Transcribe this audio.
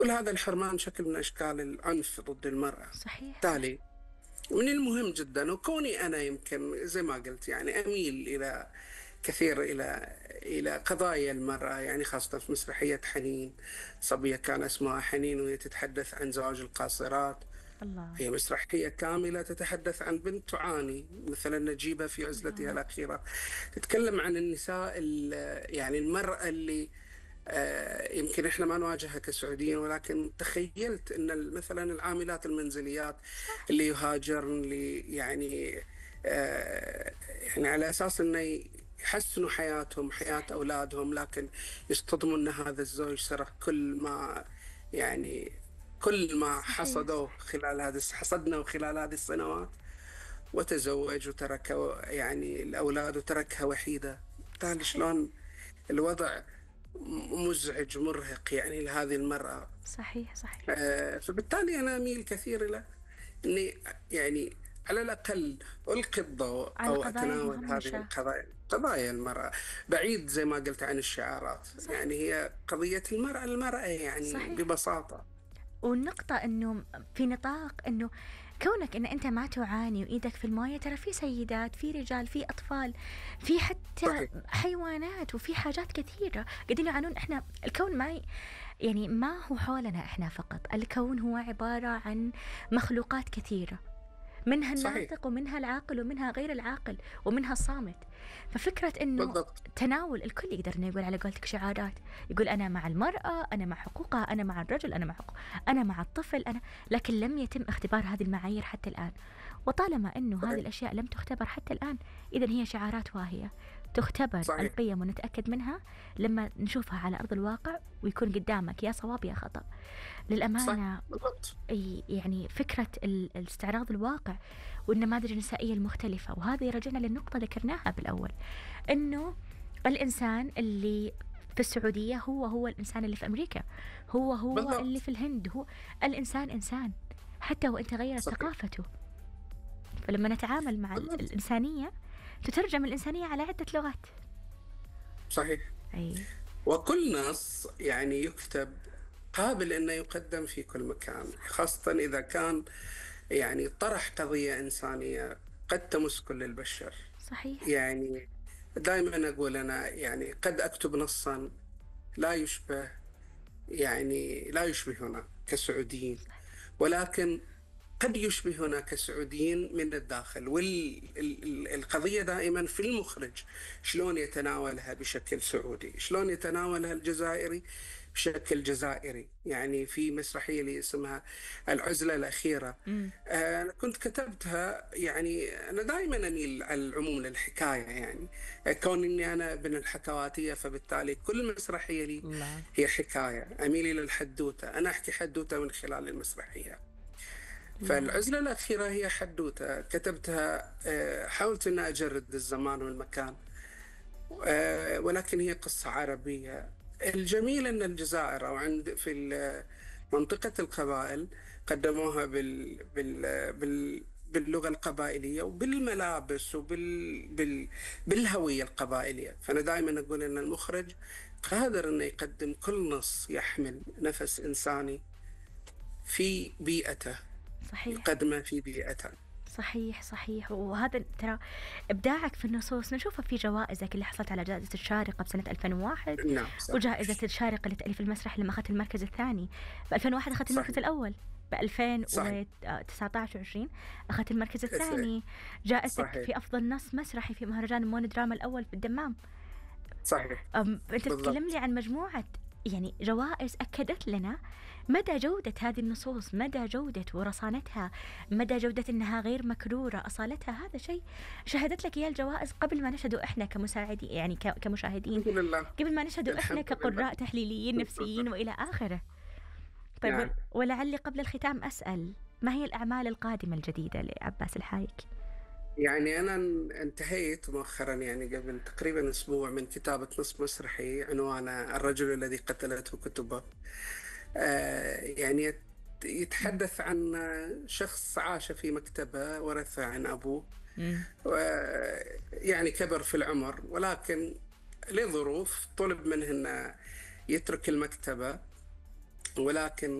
كل هذا الحرمان شكل من أشكال العنف ضد المرأة. صحيح صحيح. بالتالي من المهم جدا، وكوني أنا يمكن زي ما قلت يعني أميل كثير إلى قضايا المرأة، يعني خاصة في مسرحية حنين. صبية كان اسمها حنين وهي تتحدث عن زواج القاصرات. الله. هي مسرحية كاملة تتحدث عن بنت تعاني، مثلا نجيبة في عزلتها الله. الأخيرة تتكلم عن النساء يعني المرأة اللي يمكن احنا ما نواجهها كسعوديين، ولكن تخيلت ان مثلا العاملات المنزليات صح. اللي يهاجرن، اللي يعني على اساس انه يحسنوا حياتهم حياة صحيح. اولادهم، لكن يصطدموا ان هذا الزوج سرق يعني كل ما صحيح حصدوه صحيح. حصدناه خلال هذه السنوات، وتزوج وترك يعني الأولاد وتركها وحيدة. بالتالي صحيح شلون الوضع مزعج مرهق يعني لهذه المرأة. صحيح صحيح. فبالتالي أنا أميل كثير إلى أني يعني على الأقل ألقي الضوء على أو القضايا أتناول هذه المهمشة. قضايا المرأة، بعيد زي ما قلت عن الشعارات. صح. يعني هي قضية المرأة يعني صحيح. ببساطة. والنقطة انه في نطاق انه كونك ان انت ما تعاني وايدك في الموية، ترى في سيدات، في رجال، في اطفال، في حتى صحيح حيوانات، وفي حاجات كثيرة قاعدين يعانون. احنا الكون يعني ما هو حولنا احنا فقط، الكون هو عبارة عن مخلوقات كثيرة، منها صحيح الناطق ومنها العاقل ومنها غير العاقل ومنها الصامت. ففكرة انه بالضبط. تناول الكل يقدر انه يقول على قولتك شعارات، يقول انا مع المرأة، انا مع حقوقها، انا مع الرجل، انا مع حقوق، انا مع الطفل، انا. لكن لم يتم اختبار هذه المعايير حتى الان. وطالما انه هذه صحيح الاشياء لم تختبر حتى الان، اذا هي شعارات واهية. تختبر صحيح القيم ونتأكد منها لما نشوفها على أرض الواقع، ويكون قدامك يا صواب يا خطأ. صح للأمانة بالضبط. يعني فكرة الاستعراض الواقع والنماذج النسائية المختلفة، وهذا يرجعنا للنقطة ذكرناها بالأول، أنه الإنسان اللي في السعودية هو الإنسان اللي في أمريكا، هو اللي بالضبط في الهند، هو الإنسان إنسان حتى وإن تغيرت صحيح ثقافته. فلما نتعامل مع بالضبط الإنسانية، تترجم الإنسانية على عدة لغات. صحيح. أي. وكل نص يعني يكتب قابل أنه يقدم في كل مكان، خاصة إذا كان يعني طرح قضية إنسانية قد تمس كل البشر. صحيح. يعني دائما أقول أنا يعني قد أكتب نصا لا يشبه يعني لا يشبهنا كسعوديين، ولكن قد يشبهنا كسعوديين من الداخل. والقضية دائما في المخرج، شلون يتناولها بشكل سعودي، شلون يتناولها الجزائري بشكل جزائري. يعني في مسرحية اللي اسمها العزلة الأخيرة، امم. أنا كنت كتبتها، يعني أنا دائما أميل على العموم للحكاية، يعني كون أني أنا ابن الحكواتية، فبالتالي كل مسرحية لي الله. هي حكاية. أميل إلى الحدوتة، أنا أحكي حدوتة من خلال المسرحية. الله. فالعزلة الأخيرة هي حدوتة كتبتها، حاولت أن أجرد الزمان والمكان، ولكن هي قصة عربية. الجميل أن الجزائر أو عند منطقة القبائل قدموها باللغة القبائلية وبالملابس بالهوية القبائلية. فأنا دائما أقول أن المخرج قادر أنه يقدم كل نص يحمل نفس إنساني في بيئته، صحيح يقدمه في بيئته. صحيح صحيح. وهذا ترى إبداعك في النصوص نشوفه في جوائزك، اللي حصلت على جائزة الشارقة بسنة 2001، نعم صحيح وجائزة الشارقة لتأليف المسرح لما أخذت المركز الثاني. ب 2001 أخذت المركز صحيح الأول، ب صحيح 2019 و20 أخذت المركز الثاني. جائزتك صحيح في أفضل نص مسرحي في مهرجان مون دراما الأول في الدمام. صحيح أنت تتكلم لي بالضبط. عن مجموعة يعني جوائز أكدت لنا مدى جودة هذه النصوص، مدى جودة ورصانتها، مدى جودة أنها غير مكرورة، أصالتها. هذا شيء شهدت لك إياه الجوائز قبل ما نشهده إحنا كمساعدين، يعني كمشاهدين، الحمد لله. قبل ما نشهده إحنا الحمد لله. كقراء تحليليين نفسيين وإلى آخره. طيب، نعم. ولعلي قبل الختام أسأل، ما هي الأعمال القادمة الجديدة لعباس الحايك؟ يعني أنا انتهيت مؤخرا، يعني قبل تقريبا أسبوع، من كتابة نص مسرحي عنوانه الرجل الذي قتلته كتبه. يعني يتحدث عن شخص عاش في مكتبة ورثه عن أبوه، مم. يعني كبر في العمر، ولكن لظروف طلب منه أنه يترك المكتبة ولكن